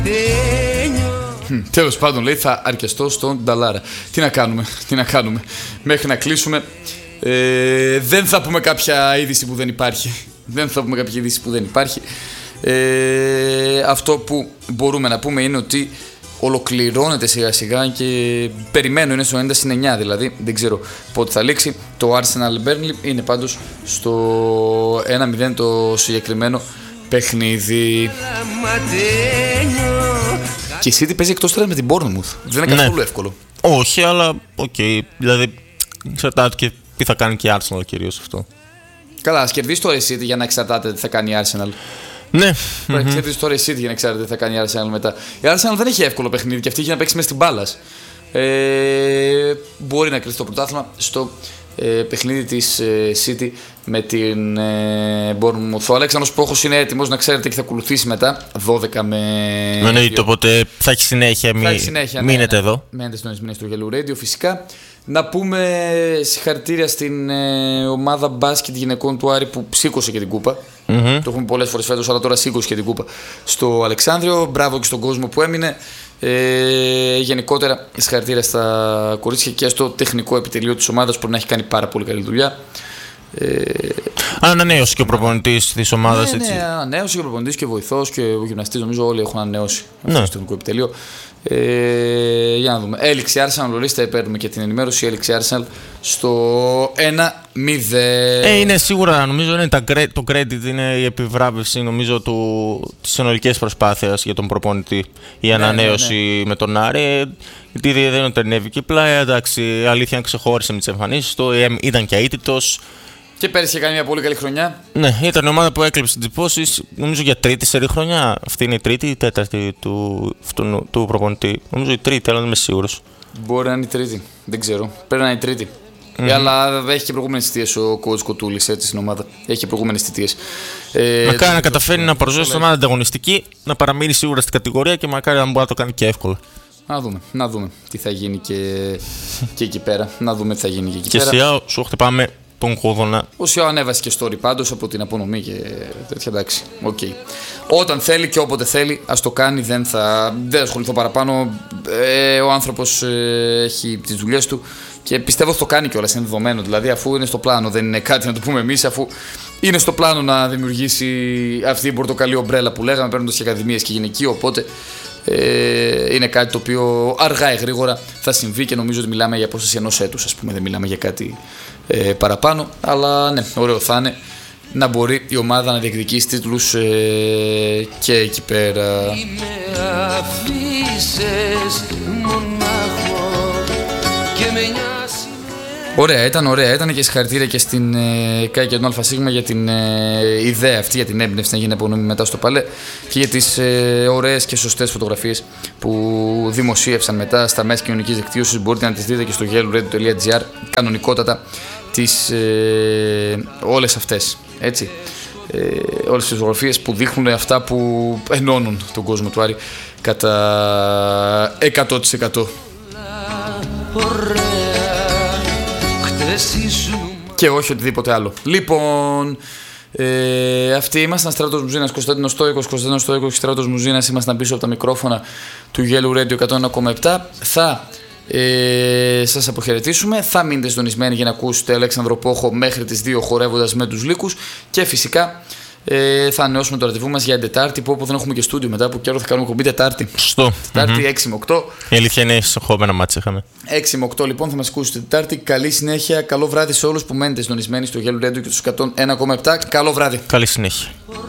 Τέλος πάντων, λέει, θα αρκεστώ στον Νταλάρα. Τι να κάνουμε. Μέχρι να κλείσουμε δεν θα πούμε κάποια είδηση που δεν υπάρχει. Αυτό που μπορούμε να πούμε είναι ότι ολοκληρώνεται σιγά σιγά και περιμένω, είναι στο 90-9 δηλαδή, δεν ξέρω πότε θα λήξει. Το Arsenal Burnley είναι πάντως στο 1-0 το συγκεκριμένο παιχνίδι. Και η City παίζει εκτός με την Bournemouth. Δεν είναι καθόλου εύκολο. Όχι, αλλά οκ. Δηλαδή, εξαρτάται και τι θα κάνει και η Arsenal κυρίως αυτό. Καλά, ας κερδίσει τώρα η City για να εξαρτάται τι θα κάνει η Arsenal. Ναι. Πρέπει να κερδίσει τώρα η City για να εξαρτάται τι θα κάνει η Arsenal μετά. Η Arsenal δεν έχει εύκολο παιχνίδι και αυτή έχει να παίξει μέσα στην μπάλα. Μπορεί να κρυφτεί το πρωτάθλημα στο παιχνίδι της City με την Bournemouth. Ο Αλέξανδρος Πόχος είναι έτοιμος, να ξέρετε, και θα ακολουθήσει μετά 12 με. Εννοείται, οπότε θα έχει συνέχεια. Μείνετε εδώ. Μένετε συντονισμένοι στο Yellow Radio, φυσικά. Να πούμε συγχαρητήρια στην ομάδα μπάσκετ γυναικών του Άρη που σήκωσε και την κούπα. Το έχουμε πολλές φορές φέτος, αλλά τώρα σήκωσε και την κούπα στο Αλεξάνδριο. Μπράβο και στον κόσμο που έμεινε. Γενικότερα, συγχαρητήρια στα κορίτσια και στο τεχνικό επιτελείο της ομάδας που να έχει κάνει πάρα πολύ καλή δουλειά. Ανανέωσε και ο προπονητής της ομάδας. Ναι, ανανέωσε και ο προπονητής και ο βοηθός και ο γυμναστής. Νομίζω όλοι έχουν ανανέωσει στο τεχνικό επιτελείο. Για να δούμε. Έληξε η Arsenal, ορίστε, παίρνουμε και την ενημέρωση. Έληξε η Arsenal στο 1-0. Είναι σίγουρα, νομίζω, είναι το credit, είναι η επιβράβευση, νομίζω, της συνολικής προσπάθειας για τον προπονητή. Η ανανέωση με τον Άρη. Γιατί δεν ήταν και απλά, εντάξει, η αλήθεια ξεχώρισε με τις εμφανίσεις του, ήταν και αίτητος. Και πέρυσι είχε κάνει μια πολύ καλή χρονιά. Ναι, ήταν η ομάδα που έκλειψε τις εντυπώσεις, νομίζω, για τρίτη σερί χρονιά. Αυτή είναι η τρίτη ή η τέταρτη του προπονητή. Νομίζω η τρίτη, αλλά δεν είμαι σίγουρος. Μπορεί να είναι η τρίτη, δεν ξέρω. Πρέπει να είναι η τρίτη. Αλλά έχει και προηγούμενες θητείες ο coach Κοτούλης στην ομάδα. Έχει και προηγούμενες θητείες. Μακάρι να καταφέρει να προσδώσει την ομάδα ανταγωνιστική, να παραμείνει σίγουρα στην κατηγορία και μακάρι να μπορεί να το κάνει και εύκολα. Να δούμε τι θα γίνει και εκεί πέρα. Να δούμε τι θα γίνει και εκεί πέρα. Και σιγά σου χτυπάμε τον κόδωνα. Ο Σιώ ανέβασε και story πάντως από την απονομή και τέτοια, εντάξει. Okay. Όταν θέλει και όποτε θέλει, ας το κάνει, δεν ασχοληθώ παραπάνω. Ο άνθρωπος έχει τις δουλειές του και πιστεύω ότι το κάνει κιόλας, είναι δεδομένο. Δηλαδή, αφού είναι στο πλάνο, δεν είναι κάτι να το πούμε εμείς, αφού είναι στο πλάνο να δημιουργήσει αυτή η πορτοκαλί ομπρέλα που λέγαμε, παίρνοντας και ακαδημίες και γυναικείο. Οπότε είναι κάτι το οποίο αργά ή γρήγορα θα συμβεί και νομίζω ότι μιλάμε για απόσταση ενός έτους, ας πούμε, δεν μιλάμε για κάτι παραπάνω. Αλλά ναι, ωραίο θα είναι να μπορεί η ομάδα να διεκδικήσει τίτλους και εκεί πέρα. Ωραία ήταν και συγχαρητήρια και στην ΚΑΙ και τον ΑΣ για την ιδέα αυτή, για την έμπνευση να γίνει απονομή μετά στο Παλέ και για τις ωραίες και σωστές φωτογραφίες που δημοσίευσαν μετά στα μέσα κοινωνικής δικτύωσης. Μπορείτε να τις δείτε και στο yellowradio.gr κανονικότατα όλες αυτές, έτσι. Όλες τις φωτογραφίες που δείχνουν αυτά που ενώνουν τον κόσμο του Άρη κατά 100%. Και όχι οτιδήποτε άλλο. Λοιπόν, αυτοί ήμασταν. Στράτος Μουζίνας, Κωνσταντίνος Στόικος, Στράτος Μουζίνας. Ήμασταν πίσω από τα μικρόφωνα του Yellow Radio 101,7. Θα σας αποχαιρετήσουμε. Θα μείνετε συντονισμένοι για να ακούσετε Αλέξανδρο Πόχο μέχρι τις 2 χορεύοντας με τους Λύκους. Και φυσικά θα ανανεώσουμε το ραντεβού μας για την Τετάρτη, που δεν έχουμε και στούντιο μετά από καιρό, θα κάνουμε κομπή Τετάρτη. Σωστό. Τετάρτη 6 με 8. Η αλήθεια είναι συγχώμενα μάτσα είχαμε. 6 με 8 λοιπόν θα μας ακούσετε Τετάρτη. Καλή συνέχεια, καλό βράδυ σε όλους που μένετε συντονισμένοι στο Yellow Radio και τους 101,7. Καλό βράδυ. Καλή συνέχεια.